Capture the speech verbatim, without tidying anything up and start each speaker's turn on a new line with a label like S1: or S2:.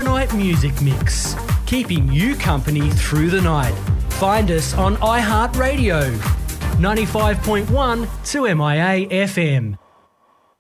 S1: Night Music Mix, keeping you company through the night. Find us on iHeartRadio, ninety-five point one to M I A F M.